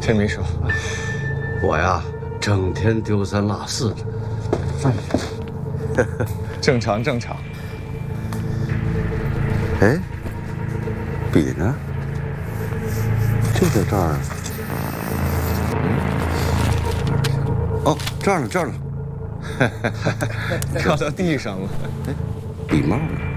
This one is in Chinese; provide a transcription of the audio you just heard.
陈秘书， 我呀，整天丢三落四的。 正常正常。 哎，笔呢？就在这儿啊。哦，这儿呢，这儿呢。 掉到地上了。 哎，笔帽呢？